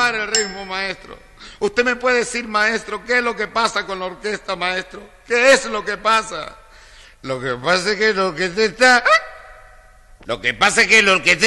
llevar el ritmo, maestro. Usted me puede decir, maestro, ¿qué es lo que pasa con la orquesta, maestro? ¿Qué es lo que pasa? Lo que pasa es que la orquesta está... Lo que pasa es que la orquesta